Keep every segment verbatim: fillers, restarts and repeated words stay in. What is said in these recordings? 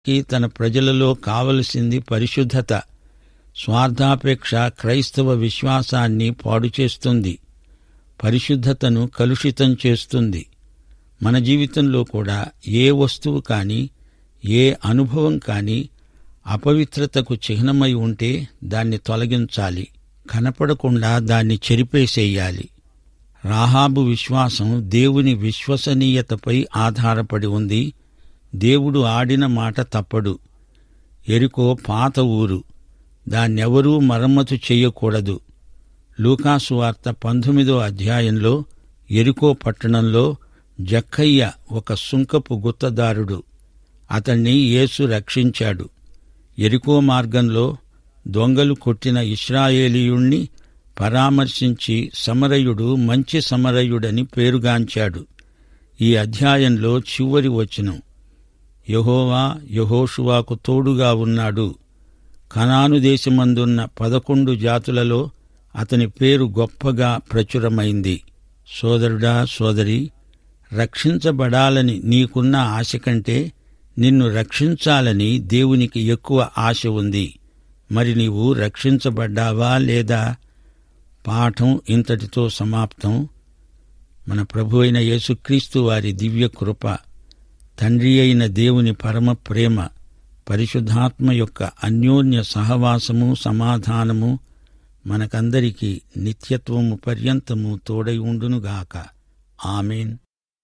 తన ప్రజలలో కావలసింది పరిశుద్ధత. స్వార్థాపేక్ష క్రైస్తవ విశ్వాసాన్ని పాడుచేస్తుంది, పరిశుద్ధతను కలుషితం చేస్తుంది. మన జీవితంలో కూడా ఏ వస్తువు కానీ, ఏ అనుభవం కానీ అపవిత్రతకు చిహ్నమై ఉంటే దాన్ని తొలగించాలి, కనపడకుండా దాన్ని చెరిపేసేయాలి. రాహాబు విశ్వాసం దేవుని విశ్వసనీయతపై ఆధారపడి ఉంది. దేవుడు ఆడిన మాట తప్పడు. యెరికో పాత ఊరు, దాన్నెవరూ మరమ్మతు చెయ్యకూడదు. లూకాసు వార్త పంతొమ్మిదో అధ్యాయంలో యెరికో పట్టణంలో జక్కయ్య ఒక సుంకపు గుత్తదారుడు. అతణ్ణి యేసు రక్షించాడు. యెరికో మార్గంలో దొంగలు కొట్టిన ఇశ్రాయేలీయుణ్ణి పరామర్శించి సమరయుడు మంచి సమరయుడని పేరుగాంచాడు. ఈ అధ్యాయంలో చివరి వచనం, యెహోవా యెహోషువాకు తోడుగా ఉన్నాడు. కనాను దేశమందున్న పదకొండు జాతులలో అతని పేరు గొప్పగా ప్రచురమైంది. సోదరుడా, సోదరి, రక్షించబడాలని నీకున్న ఆశ కంటే నిన్ను రక్షించాలని దేవునికి ఎక్కువ ఆశ ఉంది. మరి నీవు రక్షించబడ్డావా లేదా? పాఠం ఇంతటితో సమాప్తం. మన ప్రభు అయిన యేసుక్రీస్తు వారి దివ్య కృప, తండ్రి అయిన దేవుని పరమ ప్రేమ, పరిశుద్ధాత్మ యొక్క అన్యోన్య సహవాసము, సమాధానము మనకందరికీ నిత్యత్వము పర్యంతము తోడై ఉండునుగాక. ఆమేన్.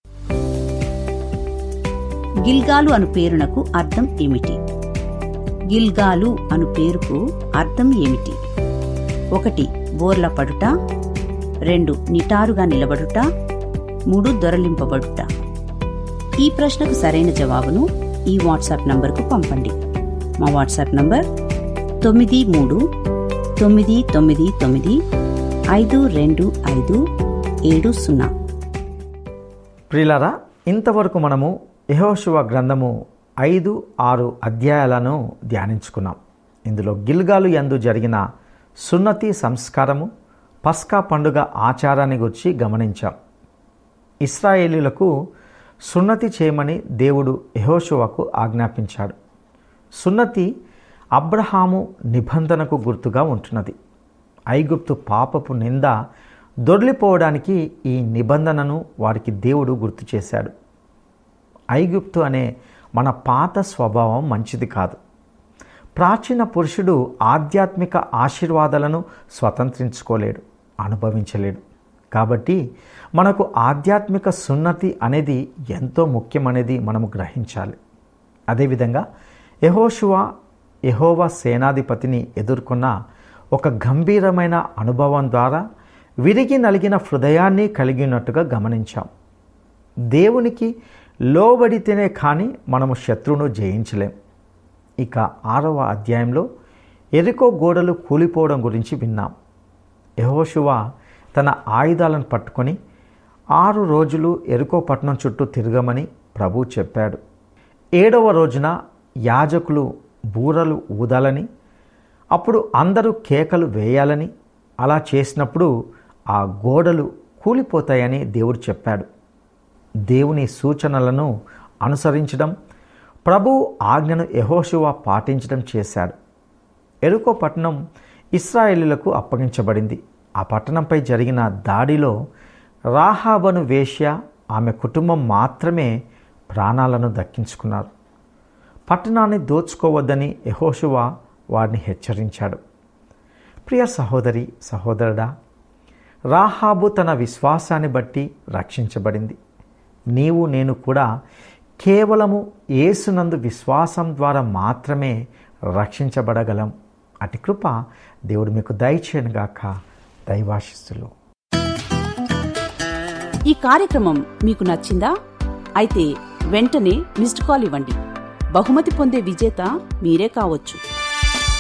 గిల్గాలు అను పేరునకు అర్థం ఏమిటి? గిల్గాలు అను పేరుకు అర్థం ఏమిటి? ఒకటి, బోర్ల పడుట. రెండు, నిటారుగా నిలబడుట. మూడు, దొరలింపబడుట. ఈ ప్రశ్నకు సరైన జవాబును ఈ వాట్సాప్ నంబర్కు పంపండి. మా వాట్సాప్ నంబర్ తొమ్మిది మూడు తొమ్మిది తొమ్మిది తొమ్మిది ఐదు రెండు ఐదు ఏడు సున్నా. ప్రియులారా, ఇంతవరకు మనము యెహోషువ గ్రంథము ఐదు ఆరు అధ్యాయాలను ధ్యానించుకున్నాం. ఇందులో గిల్గాలు యందు జరిగిన సున్నతి సంస్కారము, పస్కా పండుగ ఆచారాన్ని గురించి గమనించాం. ఇశ్రాయేలీయులకు సున్నతి చేయమని దేవుడు యెహోషువకు ఆజ్ఞాపించాడు. సున్నతి అబ్రహాము నిబంధనకు గుర్తుగా ఉంటున్నది. ఐగుప్తు పాపపు నింద దొర్లిపోవడానికి ఈ నిబంధనను వారికి దేవుడు గుర్తు చేశాడు. ఐగుప్తు అనే మన పాత స్వభావం మంచిది కాదు. ప్రాచీన పురుషుడు ఆధ్యాత్మిక ఆశీర్వాదాలను స్వతంత్రించుకోలేడు, అనుభవించలేడు. కాబట్టి మనకు ఆధ్యాత్మిక సున్నతి అనేది ఎంతో ముఖ్యమనేది మనము గ్రహించాలి. అదేవిధంగా యెహోషువ యెహోవా సేనాధిపతిని ఎదుర్కొన్న ఒక గంభీరమైన అనుభవం ద్వారా విరిగి నలిగిన హృదయాన్ని కలిగినట్టుగా గమనించాం. దేవునికి లోబడితేనే కానీ మనము శత్రువును జయించలేం. ఇక ఆరవ అధ్యాయంలో యెరికో గోడలు కూలిపోవడం గురించి విన్నాం. యెహోషువ తన ఆయుధాలను పట్టుకొని ఆరు రోజులు యెరికో పట్టణం చుట్టూ తిరగమని ప్రభువు చెప్పాడు. ఏడవ రోజున యాజకులు బూరలు ఊదాలని, అప్పుడు అందరూ కేకలు వేయాలని, అలా చేసినప్పుడు ఆ గోడలు కూలిపోతాయని దేవుడు చెప్పాడు. దేవుని సూచనలను అనుసరించడం, ప్రభువు ఆజ్ఞను యెహోషువ పాటించడం చేశాడు. యెరికో పట్టణం ఇశ్రాయేలీయులకు అప్పగించబడింది. ఆ పట్టణంపై జరిగిన దాడిలో రాహాబను వేశ్య, ఆమె కుటుంబం మాత్రమే ప్రాణాలను దక్కించుకున్నారు. పట్టణాన్ని దోచుకోవద్దని యెహోషువ వారిని హెచ్చరించాడు. ప్రియ సహోదరి, సహోదరుడా, రాహాబు తన విశ్వాసాన్ని బట్టి రక్షించబడింది. నీవు నేను కూడా కేవలము యేసునందు విశ్వాసం ద్వారా మాత్రమే రక్షించబడగలం. అటి కృప దేవుడు మీకు దయచేయనుగాక. దైవాశిస్సులు. ఈ కార్యక్రమం మీకు నచ్చిందా? అయితే వెంటనే మిస్డ్ కాల్ ఇవ్వండి. బహుమతి పొందే విజేత మీరే కావచ్చు.